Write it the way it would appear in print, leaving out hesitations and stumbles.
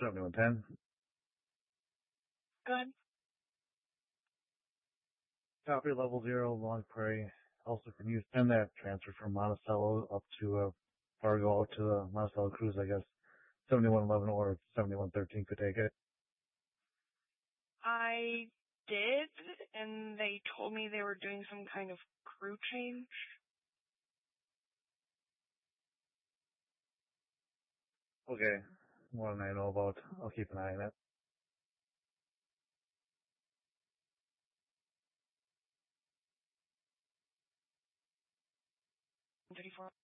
7110. Good. Copy level 0, Long Prairie. Also, can you send that transfer from Monticello up to Fargo out to the Monticello Cruise, I guess. 7111 or 7113 could take it. I did, and they told me they were doing some kind of crew change. Okay. More than I know about. I'll keep an eye on it. 34.